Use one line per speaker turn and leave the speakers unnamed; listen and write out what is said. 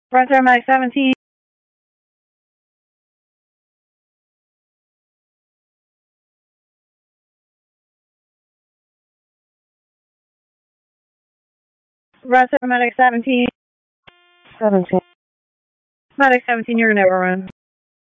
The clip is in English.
Roger, Mike 17. Roger, Medic 17. 17. Medic 17, you're gonna overrun.